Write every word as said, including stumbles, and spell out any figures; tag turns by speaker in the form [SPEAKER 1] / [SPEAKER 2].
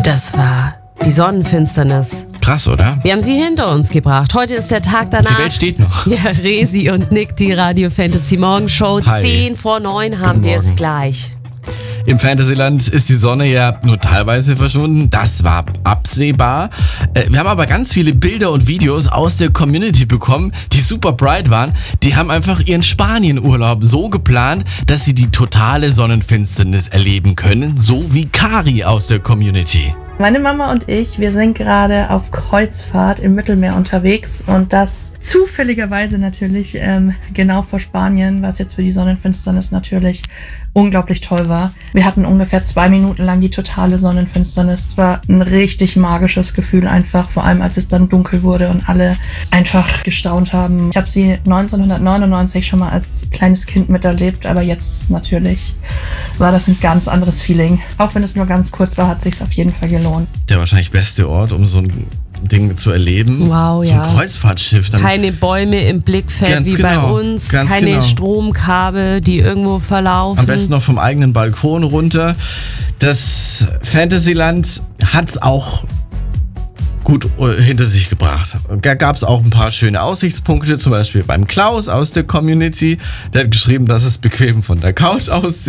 [SPEAKER 1] Das war die Sonnenfinsternis.
[SPEAKER 2] Krass, oder?
[SPEAKER 1] Wir haben sie hinter uns gebracht. Heute ist der Tag danach.
[SPEAKER 2] Die Welt steht noch.
[SPEAKER 1] Ja, Resi und Nick, die Radio Fantasy Morgenshow.
[SPEAKER 2] Hi.
[SPEAKER 1] Zehn vor neun haben wir es gleich.
[SPEAKER 2] Im Fantasyland ist die Sonne ja nur teilweise verschwunden. Das war absehbar. Wir haben aber ganz viele Bilder und Videos aus der Community bekommen, die super bright waren. Die haben einfach ihren Spanienurlaub so geplant, dass sie die totale Sonnenfinsternis erleben können. So wie Kari aus der Community.
[SPEAKER 3] Meine Mama und ich, wir sind gerade auf Kreuzfahrt im Mittelmeer unterwegs und das zufälligerweise natürlich ähm, genau vor Spanien, was jetzt für die Sonnenfinsternis natürlich unglaublich toll war. Wir hatten ungefähr zwei Minuten lang die totale Sonnenfinsternis. Es war ein richtig magisches Gefühl einfach, vor allem als es dann dunkel wurde und alle einfach gestaunt haben. Ich habe sie neunzehnhundertneunundneunzig schon mal als kleines Kind miterlebt, aber jetzt natürlich war das ein ganz anderes Feeling. Auch wenn es nur ganz kurz war, hat es sich auf jeden Fall gelohnt.
[SPEAKER 2] Der wahrscheinlich beste Ort, um so ein Ding zu erleben.
[SPEAKER 1] Wow,
[SPEAKER 2] so
[SPEAKER 1] ja.
[SPEAKER 2] ein Kreuzfahrtschiff. Dann
[SPEAKER 1] Keine Bäume im Blickfeld
[SPEAKER 2] Ganz
[SPEAKER 1] wie
[SPEAKER 2] genau,
[SPEAKER 1] bei uns,
[SPEAKER 2] ganz
[SPEAKER 1] keine
[SPEAKER 2] genau.
[SPEAKER 1] Stromkabel, die irgendwo verlaufen.
[SPEAKER 2] Am besten noch vom eigenen Balkon runter. Das Fantasyland hat es auch gut hinter sich gebracht. Da gab es auch ein paar schöne Aussichtspunkte, zum Beispiel beim Klaus aus der Community. Der hat geschrieben, dass es bequem von der Couch aussieht.